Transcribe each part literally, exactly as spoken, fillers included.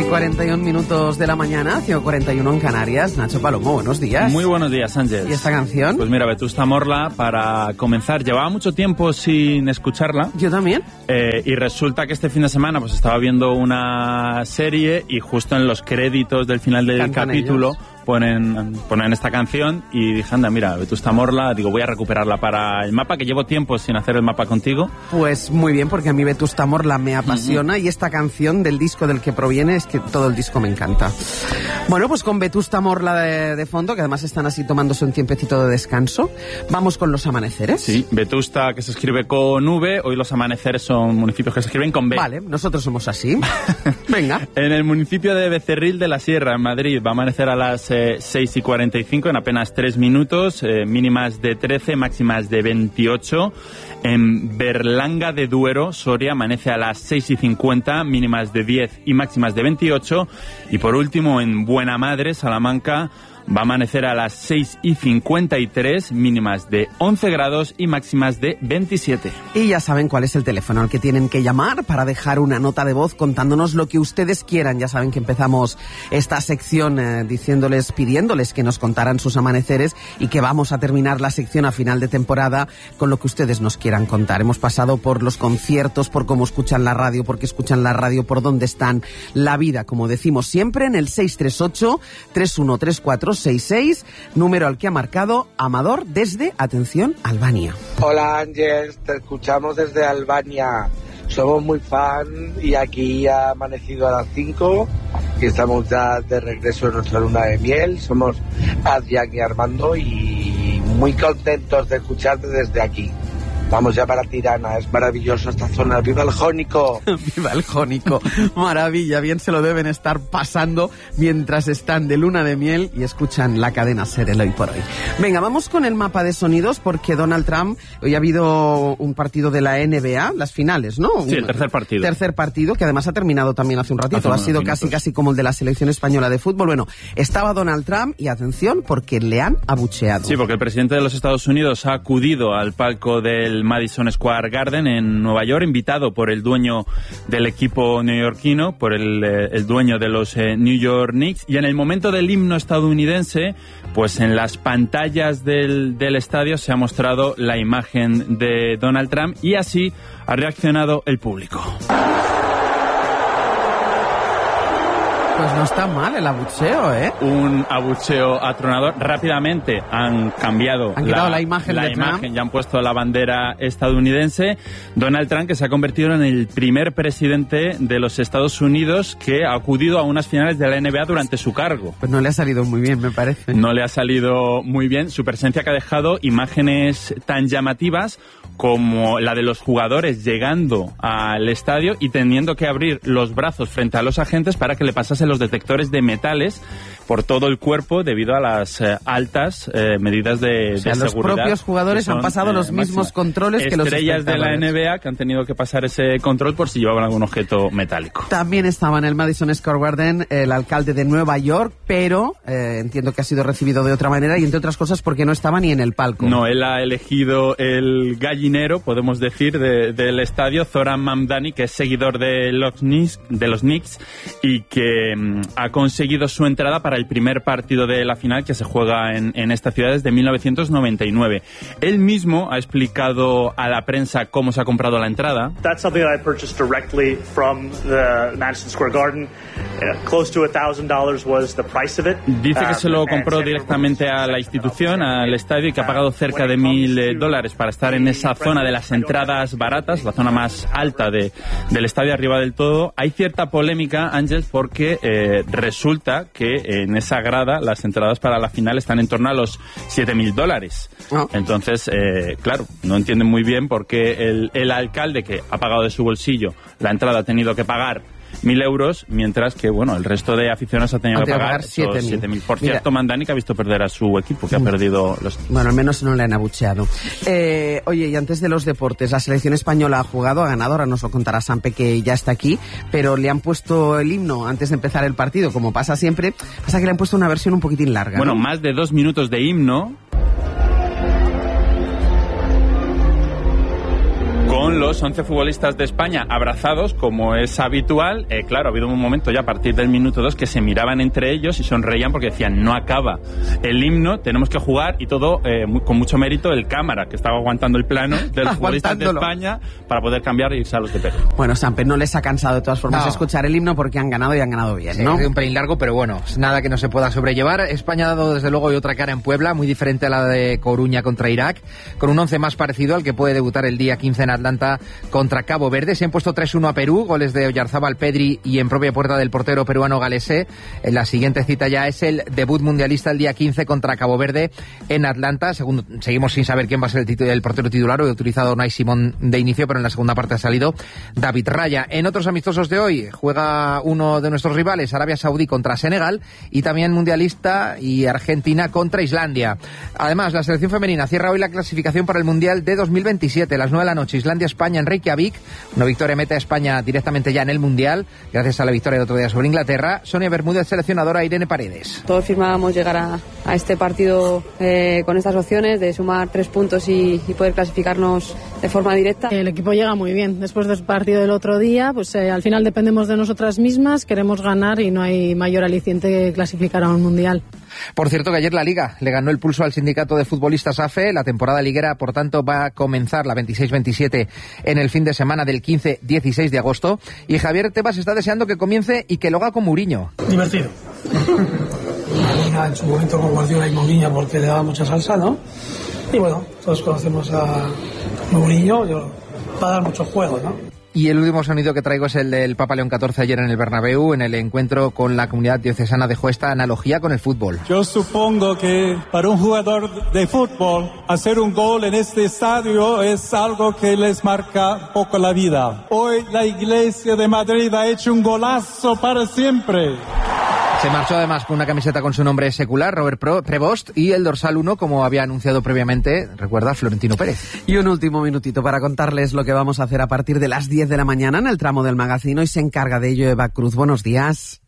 cuarenta y un minutos de la mañana, cinco cuarenta y uno en Canarias. Nacho Palomo, buenos días. Muy buenos días, Ángel. ¿Y esta canción? Pues mira, Vetusta Morla, para comenzar, llevaba mucho tiempo sin escucharla. Yo también. Eh, y resulta que este fin de semana pues estaba viendo una serie y justo en los créditos del final del Cantan capítulo ellos. ponen ponen esta canción y dije, anda, mira, Vetusta Morla, digo, voy a recuperarla para el mapa, que llevo tiempo sin hacer el mapa contigo. Pues muy bien, porque a mí Vetusta Morla me apasiona uh-huh. y esta canción del disco del que proviene es que todo el disco me encanta. Bueno, pues con Vetusta Morla de, de fondo, que además están así tomándose un tiempecito de descanso, vamos con los amaneceres. Sí, Vetusta, que se escribe con V, hoy los amaneceres son municipios que se escriben con B. Vale, nosotros somos así. Venga. En el municipio de Becerril de la Sierra, en Madrid, va a amanecer a las eh, seis y cuarenta y cinco, en apenas tres minutos, eh, mínimas de trece, máximas de veintiocho. En Berlanga de Duero, Soria, amanece a las seis y cincuenta, mínimas de diez y máximas de veintiocho. Y por último, en Buenamadre, Salamanca, va a amanecer a las seis y cincuenta y tres, mínimas de once grados y máximas de veintisiete. Y ya saben cuál es el teléfono al que tienen que llamar para dejar una nota de voz contándonos lo que ustedes quieran. Ya saben que empezamos esta sección eh, diciéndoles, pidiéndoles que nos contaran sus amaneceres y que vamos a terminar la sección a final de temporada con lo que ustedes nos quieran contar. Hemos pasado por los conciertos, por cómo escuchan la radio, por qué escuchan la radio, por dónde están, la vida, como decimos siempre, en el seis tres ocho, tres uno tres cuatro seis seis, número al que ha marcado Amador desde, atención, Albania. Hola Ángel, te escuchamos desde Albania. Somos muy fan y aquí ha amanecido a las cinco y estamos ya de regreso en nuestra luna de miel. Somos Adrián y Armando y muy contentos de escucharte desde aquí. Vamos ya para Tirana, es maravilloso esta zona. ¡Viva el Jónico! ¡Viva el Jónico! Maravilla, bien se lo deben estar pasando mientras están de luna de miel y escuchan la cadena SER el hoy por hoy. Venga, vamos con el mapa de sonidos porque Donald Trump, hoy ha habido un partido de la N B A, las finales, ¿no? Sí, el tercer partido. Tercer partido, que además ha terminado también hace un ratito, hace ha sido casi casi como el de la selección española de fútbol. Bueno, estaba Donald Trump y atención porque le han abucheado. Sí, porque el presidente de los Estados Unidos ha acudido al palco del Madison Square Garden en Nueva York, invitado por el dueño del equipo neoyorquino, por el, eh, el dueño de los eh, New York Knicks, y en el momento del himno estadounidense, pues en las pantallas del, del estadio se ha mostrado la imagen de Donald Trump y así ha reaccionado el público. Pues no está mal el abucheo, ¿eh? Un abucheo atronador. Rápidamente han cambiado han la, la imagen, la de imagen Trump. Ya han puesto la bandera estadounidense. Donald Trump, que se ha convertido en el primer presidente de los Estados Unidos que ha acudido a unas finales de la N B A durante su cargo. Pues no le ha salido muy bien, me parece. No le ha salido muy bien. Su presencia que ha dejado imágenes tan llamativas como la de los jugadores llegando al estadio y teniendo que abrir los brazos frente a los agentes para que le pasasen los detectores de metales por todo el cuerpo debido a las eh, altas eh, medidas de, o sea, de los seguridad. Los propios jugadores son, han pasado eh, los mismos máximas. controles que los estrellas de la N B A que han tenido que pasar ese control por si llevaban algún objeto metálico. También estaba en el Madison Square Garden el alcalde de Nueva York, pero eh, entiendo que ha sido recibido de otra manera y entre otras cosas porque no estaba ni en el palco. No, él ha elegido el gallinero, podemos decir, de, del estadio, Zoran Mamdani, que es seguidor de los Knicks, de los Knicks y que mm, ha conseguido su entrada para el primer partido de la final que se juega en, en esta ciudad desde mil novecientos noventa y nueve. Él mismo ha explicado a la prensa cómo se ha comprado la entrada. That's something that I purchased directly from the Madison Square Garden. Uh, close to a thousand dollars was the price of it. Dice que se lo compró directamente a la institución, al estadio, y que ha pagado cerca de mil eh, dólares para estar en esa zona de las entradas baratas, la zona más alta de, del estadio, arriba del todo. Hay cierta polémica, Ángel, porque eh, resulta que en esa grada las entradas para la final están en torno a los siete mil dólares. Oh. Entonces, eh, claro, no entienden muy bien por qué el, el alcalde, que ha pagado de su bolsillo la entrada, ha tenido que pagar mil euros, mientras que, bueno, el resto de aficionados ha tenido que pagar siete mil. Por cierto, Mamdani, que ha visto perder a su equipo, que ha perdido los... Bueno, al menos no le han abucheado. Eh, oye, y antes de los deportes, la selección española ha jugado, ha ganado, ahora nos lo contará Sampe, que ya está aquí, pero le han puesto el himno antes de empezar el partido, como pasa siempre, pasa que le han puesto una versión un poquitín larga, Bueno, ¿no? Más de dos minutos de himno, con con los once futbolistas de España abrazados, como es habitual. Eh, claro, ha habido un momento ya a partir del minuto dos que se miraban entre ellos y sonreían porque decían, no acaba el himno, tenemos que jugar, y todo eh, con mucho mérito el cámara, que estaba aguantando el plano de los futbolistas de España para poder cambiar e irse a los de Perú. Bueno, Samper, no les ha cansado de todas formas no. escuchar el himno porque han ganado y han ganado bien, ¿no? Sí, un pelín largo, pero bueno, nada que no se pueda sobrellevar. España ha dado desde luego y otra cara en Puebla, muy diferente a la de Coruña contra Irak, con un once más parecido al que puede debutar el día quince en Atlanta contra Cabo Verde. Se han puesto tres uno a Perú, goles de Oyarzábal, Pedri y en propia puerta del portero peruano Galesé. En la siguiente cita ya es el debut mundialista el día quince contra Cabo Verde en Atlanta. Segundo, seguimos sin saber quién va a ser el, titu- el portero titular. Hoy ha utilizado Unai Simón de inicio, pero en la segunda parte ha salido David Raya. En otros amistosos de hoy juega uno de nuestros rivales, Arabia Saudí contra Senegal, y también mundialista y Argentina contra Islandia. Además, la selección femenina cierra hoy la clasificación para el Mundial de dos mil veintisiete. A las nueve de la noche, Islandia-España en Reykjavik. Una victoria mete a España directamente ya en el Mundial, gracias a la victoria de otro día sobre Inglaterra. Sonia Bermúdez, seleccionadora, Irene Paredes. Todos firmábamos llegar a, a este partido eh, con estas opciones de sumar tres puntos y, y poder clasificarnos de forma directa. El equipo llega muy bien. Después del partido del otro día, pues eh, al final dependemos de nosotras mismas, queremos ganar y no hay mayor aliciente que clasificar a un Mundial. Por cierto, que ayer la Liga le ganó el pulso al sindicato de futbolistas A F E. La temporada liguera, por tanto, va a comenzar la veintiséis veintisiete en el fin de semana del quince dieciséis de agosto. Y Javier Tebas está deseando que comience y que lo haga con Mourinho. Divertido. La Liga en su momento con Guardiola y Mourinho porque le daba mucha salsa, ¿no? Y bueno, todos conocemos a Mourinho, yo, va a dar mucho juego, ¿no? Y el último sonido que traigo es el del Papa León catorce ayer en el Bernabéu. En el encuentro con la comunidad diocesana dejó esta analogía con el fútbol. Yo supongo que para un jugador de fútbol hacer un gol en este estadio es algo que les marca un poco la vida. Hoy la Iglesia de Madrid ha hecho un golazo para siempre. Se marchó además con una camiseta con su nombre secular, Robert Prevost, y el dorsal uno, como había anunciado previamente, recuerda, Florentino Pérez. Y un último minutito para contarles lo que vamos a hacer a partir de las diez de la mañana en el tramo del magazino, y se encarga de ello Eva Cruz. Buenos días.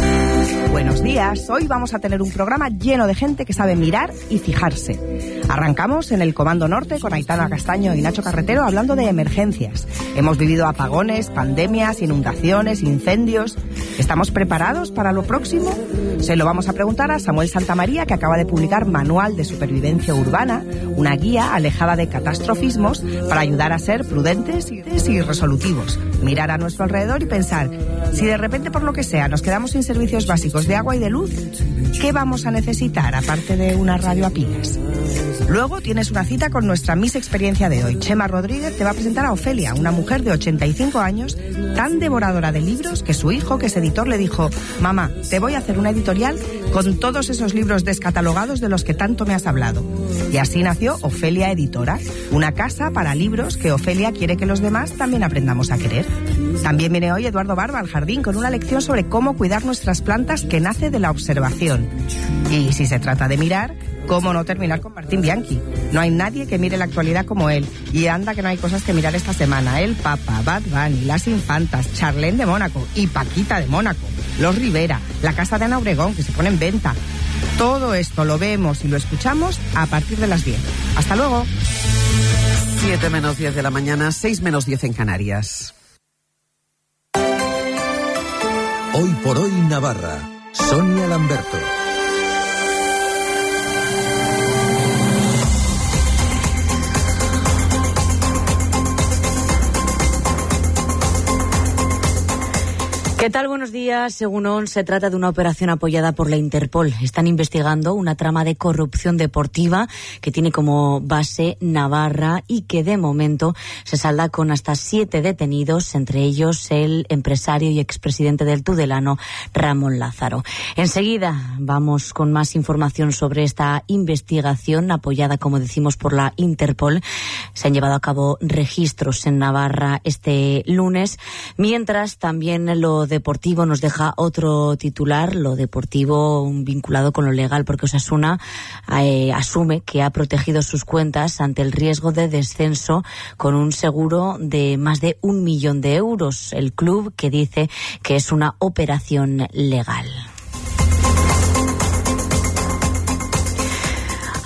Buenos días. Hoy vamos a tener un programa lleno de gente que sabe mirar y fijarse. Arrancamos en el Comando Norte con Aitana Castaño y Nacho Carretero hablando de emergencias. Hemos vivido apagones, pandemias, inundaciones, incendios. ¿Estamos preparados para lo próximo? Se lo vamos a preguntar a Samuel Santamaría, que acaba de publicar Manual de Supervivencia Urbana, una guía alejada de catastrofismos para ayudar a ser prudentes y resolutivos. Mirar a nuestro alrededor y pensar, si de repente por lo que sea nos quedamos sin servicios básicos de agua y de luz, ¿qué vamos a necesitar aparte de una radio a pilas? Luego tienes una cita con nuestra Miss Experiencia de hoy. Chema Rodríguez te va a presentar a Ofelia, una mujer de ochenta y cinco años, tan devoradora de libros que su hijo, que es editor, le dijo, mamá, te voy a hacer una editorial con todos esos libros descatalogados de los que tanto me has hablado. Y así nació Ofelia Editora, una casa para libros que Ofelia quiere que los demás también aprendamos a querer. También viene hoy Eduardo Barba al jardín con una lección sobre cómo cuidar nuestras plantas que nace de la observación. Y si se trata de mirar, ¿cómo no terminar con Martín Bianchi? No hay nadie que mire la actualidad como él. Y anda que no hay cosas que mirar esta semana. El Papa, Bad Bunny, Las Infantas, Charlene de Mónaco y Paquita de Mónaco, Los Rivera, la casa de Ana Obregón que se pone en venta. Todo esto lo vemos y lo escuchamos a partir de las diez. Hasta luego. siete menos diez de la mañana, seis menos diez en Canarias. Hoy por hoy Navarra. Sonia Lamberto. ¿Qué tal? Buenos días. Según O N, se trata de una operación apoyada por la Interpol. Están investigando una trama de corrupción deportiva que tiene como base Navarra y que de momento se salda con hasta siete detenidos, entre ellos el empresario y expresidente del Tudelano, Ramón Lázaro. Enseguida vamos con más información sobre esta investigación apoyada, como decimos, por la Interpol. Se han llevado a cabo registros en Navarra este lunes, mientras también lo deportivo nos deja otro titular, lo deportivo vinculado con lo legal, porque Osasuna eh, asume que ha protegido sus cuentas ante el riesgo de descenso con un seguro de más de un millón de euros. El club que dice que es una operación legal.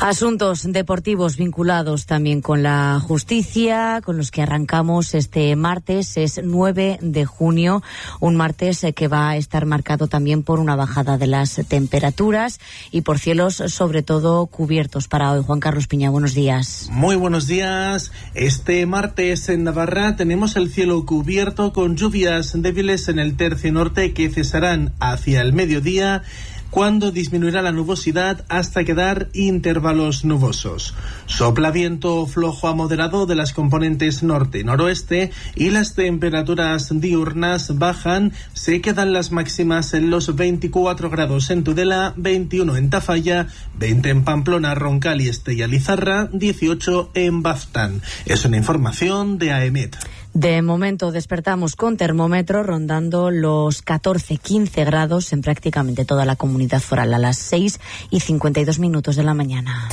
Asuntos deportivos vinculados también con la justicia, con los que arrancamos este martes. Es nueve de junio, un martes que va a estar marcado también por una bajada de las temperaturas y por cielos sobre todo cubiertos para hoy. Juan Carlos Piña, buenos días. Muy buenos días. Este martes en Navarra tenemos el cielo cubierto con lluvias débiles en el tercio norte que cesarán hacia el mediodía, cuando disminuirá la nubosidad hasta quedar intervalos nubosos. Sopla viento flojo a moderado de las componentes norte y noroeste y las temperaturas diurnas bajan. Se quedan las máximas en los veinticuatro grados en Tudela, veintiuno en Tafalla, veinte en Pamplona, Roncal y Estella Lizarra, dieciocho en Baztán. Es una información de AEMET. De momento despertamos con termómetro rondando los catorce quince grados en prácticamente toda la comunidad foral a las seis y cincuenta y dos minutos de la mañana.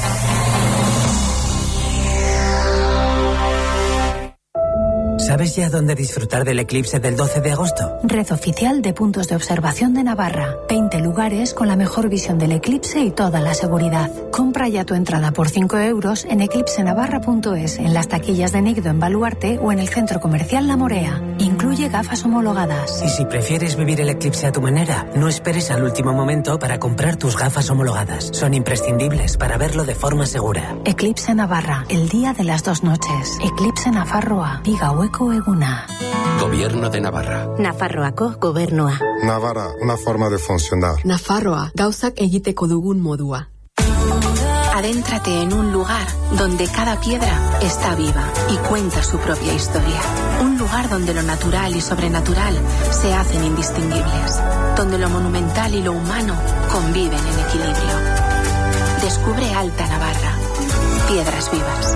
¿Sabes ya dónde disfrutar del eclipse del doce de agosto? Red oficial de puntos de observación de Navarra. veinte lugares con la mejor visión del eclipse y toda la seguridad. Compra ya tu entrada por cinco euros en eclipse navarra punto es, en las taquillas de Nigdo en Baluarte o en el centro comercial La Morea. Incluye gafas homologadas. Y si prefieres vivir el eclipse a tu manera, no esperes al último momento para comprar tus gafas homologadas. Son imprescindibles para verlo de forma segura. Eclipse Navarra, el día de las dos noches. Eclipse Nafarroa, Bigaueko eguna. Gobierno de Navarra. Nafarroako gobernua. Navarra, una forma de funcionar. Nafarroa, gauzak egiteko dugun modua. Adéntrate en un lugar donde cada piedra está viva y cuenta su propia historia. Un lugar donde lo natural y sobrenatural se hacen indistinguibles. Donde lo monumental y lo humano conviven en equilibrio. Descubre Alta Navarra. Piedras vivas.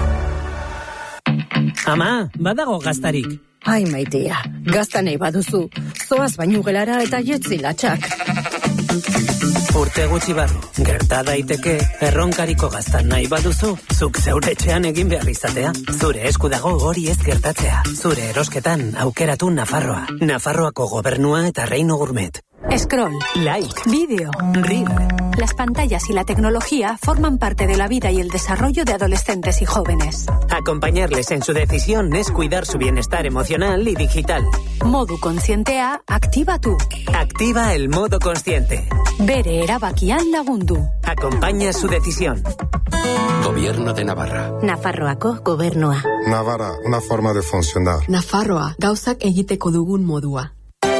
Ama, badago gaztarik. Ai, maitea, gazta nahi baduzu, zoaz bainu gelara eta jetzi latxak. Urte gutxi barru, gerta daiteke, erronkariko gazta nahi baduzu, zuk zeure etxean egin behar izatea. Zure esku dago hori ez gertatzea. Zure erosketan aukeratu Nafarroa. Nafarroako gobernua eta Reino Gourmet. Scroll, like, vídeo, reel. Las pantallas y la tecnología forman parte de la vida y el desarrollo de adolescentes y jóvenes. Acompañarles en su decisión es cuidar su bienestar emocional y digital. Modu Kontzientea, activa tú. Activa el modo consciente. Bere erabakian lagundu. Acompaña su decisión. Gobierno de Navarra. Nafarroako gobernua. Navarra, una forma de funcionar. Nafarroa, gauzak egiteko dugun modua.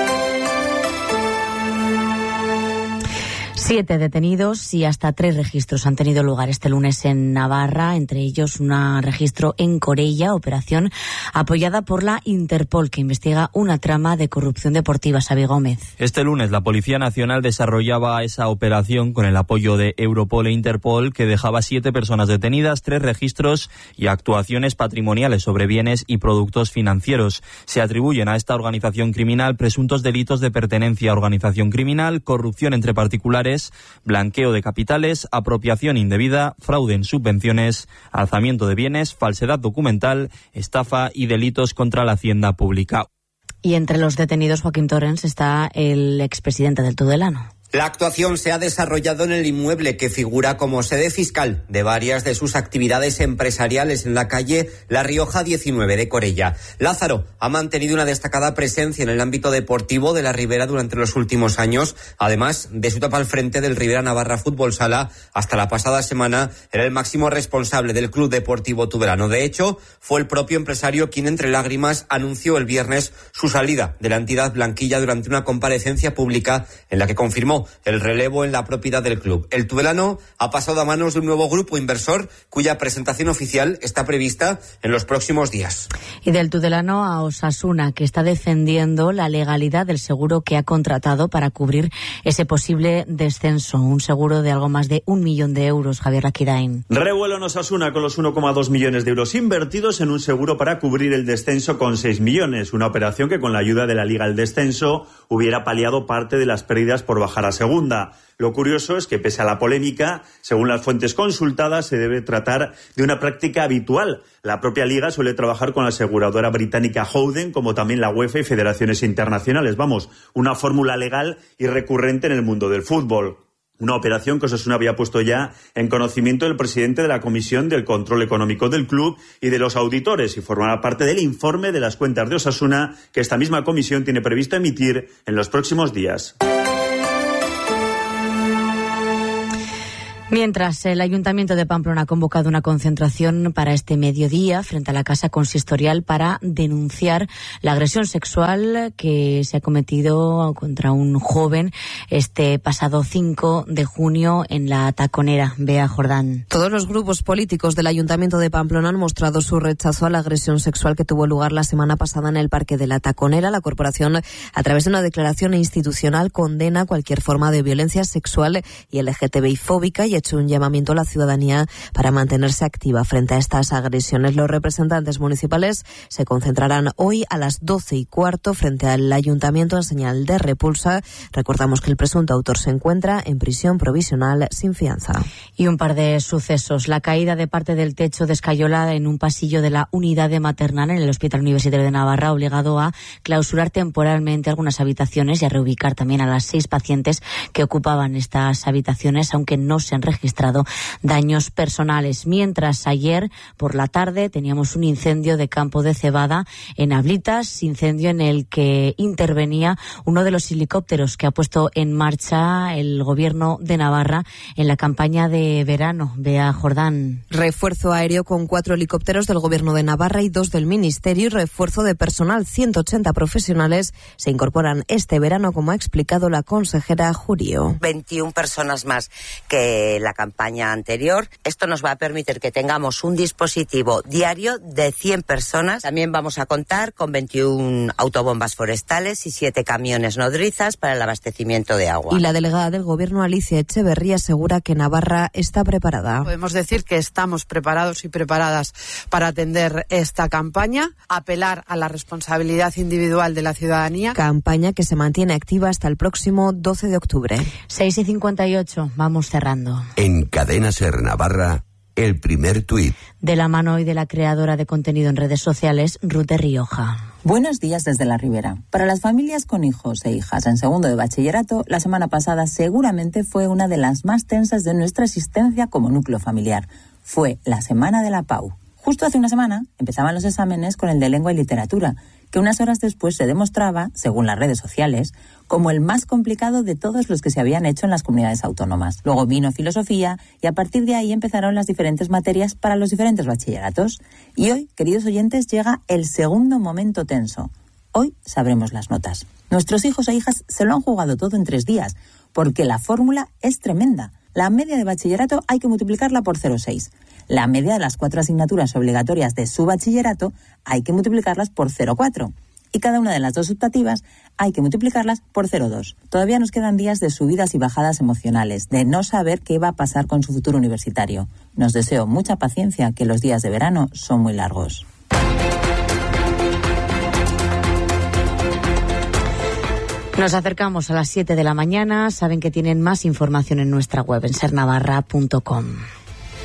Siete detenidos y hasta tres registros han tenido lugar este lunes en Navarra, entre ellos un registro en Corella, operación apoyada por la Interpol, que investiga una trama de corrupción deportiva. Xavi Gómez. Este lunes la Policía Nacional desarrollaba esa operación con el apoyo de Europol e Interpol, que dejaba siete personas detenidas, tres registros y actuaciones patrimoniales sobre bienes y productos financieros. Se atribuyen a esta organización criminal presuntos delitos de pertenencia a organización criminal, corrupción entre particulares, blanqueo de capitales, apropiación indebida, fraude en subvenciones, alzamiento de bienes, falsedad documental, estafa y delitos contra la hacienda pública. Y entre los detenidos, Joaquín Torrens, está el expresidente del Tudelano. La actuación se ha desarrollado en el inmueble que figura como sede fiscal de varias de sus actividades empresariales en la calle La Rioja diecinueve de Corella. Lázaro ha mantenido una destacada presencia en el ámbito deportivo de la Ribera durante los últimos años, además de su etapa al frente del Ribera Navarra Fútbol Sala. Hasta la pasada semana era el máximo responsable del Club Deportivo Tudelano. De hecho, fue el propio empresario quien entre lágrimas anunció el viernes su salida de la entidad blanquilla durante una comparecencia pública en la que confirmó el relevo en la propiedad del club. El Tudelano ha pasado a manos de un nuevo grupo inversor cuya presentación oficial está prevista en los próximos días. Y del Tudelano a Osasuna, que está defendiendo la legalidad del seguro que ha contratado para cubrir ese posible descenso. Un seguro de algo más de un millón de euros. Javier Laquidain. Revuelo en Osasuna con los uno coma dos millones de euros invertidos en un seguro para cubrir el descenso con seis millones. Una operación que con la ayuda de la Liga del Descenso hubiera paliado parte de las pérdidas por bajar a segunda. Lo curioso es que, pese a la polémica, según las fuentes consultadas, se debe tratar de una práctica habitual. La propia Liga suele trabajar con la aseguradora británica Howden, como también la UEFA y federaciones internacionales. Vamos, una fórmula legal y recurrente en el mundo del fútbol. Una operación que Osasuna había puesto ya en conocimiento del presidente de la Comisión del Control Económico del club y de los auditores, y formará parte del informe de las cuentas de Osasuna que esta misma comisión tiene previsto emitir en los próximos días. Mientras, el Ayuntamiento de Pamplona ha convocado una concentración para este mediodía frente a la Casa Consistorial para denunciar la agresión sexual que se ha cometido contra un joven este pasado cinco de junio en la Taconera. Bea Jordán. Todos los grupos políticos del Ayuntamiento de Pamplona han mostrado su rechazo a la agresión sexual que tuvo lugar la semana pasada en el Parque de la Taconera. La corporación, a través de una declaración institucional, condena cualquier forma de violencia sexual y L G T B I fóbica y ha hecho un llamamiento a la ciudadanía para mantenerse activa frente a estas agresiones. Los representantes municipales se concentrarán hoy a las doce y cuarto frente al Ayuntamiento en señal de repulsa. Recordamos que el presunto autor se encuentra en prisión provisional sin fianza. Y un par de sucesos. La caída de parte del techo de escayola en un pasillo de la unidad de maternal en el Hospital Universitario de Navarra ha obligado a clausurar temporalmente algunas habitaciones y a reubicar también a las seis pacientes que ocupaban estas habitaciones, aunque no se han registrado daños personales. Mientras, ayer por la tarde teníamos un incendio de campo de cebada en Ablitas, incendio en el que intervenía uno de los helicópteros que ha puesto en marcha el Gobierno de Navarra en la campaña de verano. Bea Jordán. Refuerzo aéreo con cuatro helicópteros del Gobierno de Navarra y dos del Ministerio, y refuerzo de personal. ciento ochenta profesionales se incorporan este verano, como ha explicado la consejera Jurío. veintiuna personas más que la campaña anterior. Esto nos va a permitir que tengamos un dispositivo diario de cien personas. También vamos a contar con veintiuna autobombas forestales y siete camiones nodrizas para el abastecimiento de agua. Y la delegada del Gobierno, Alicia Echeverría, asegura que Navarra está preparada. Podemos decir que estamos preparados y preparadas para atender esta campaña, apelar a la responsabilidad individual de la ciudadanía. Campaña que se mantiene activa hasta el próximo doce de octubre. seis y cincuenta y ocho, vamos cerrando. En Cadena Ser Navarra, el primer tuit. De la mano hoy de la creadora de contenido en redes sociales, Ruth de Rioja. Buenos días desde la Ribera. Para las familias con hijos e hijas en segundo de bachillerato, la semana pasada seguramente fue una de las más tensas de nuestra existencia como núcleo familiar. Fue la semana de la P A U. Justo hace una semana empezaban los exámenes con el de lengua y literatura, que unas horas después se demostraba, según las redes sociales, como el más complicado de todos los que se habían hecho en las comunidades autónomas. Luego vino filosofía y a partir de ahí empezaron las diferentes materias para los diferentes bachilleratos. Y hoy, queridos oyentes, llega el segundo momento tenso. Hoy sabremos las notas. Nuestros hijos e hijas se lo han jugado todo en tres días, porque la fórmula es tremenda. La media de bachillerato hay que multiplicarla por cero coma seis. La media de las cuatro asignaturas obligatorias de su bachillerato hay que multiplicarlas por cero coma cuatro. Y cada una de las dos optativas hay que multiplicarlas por cero coma dos. Todavía nos quedan días de subidas y bajadas emocionales, de no saber qué va a pasar con su futuro universitario. Nos deseo mucha paciencia, que los días de verano son muy largos. Nos acercamos a las siete de la mañana. Saben que tienen más información en nuestra web, en ser navarra punto com.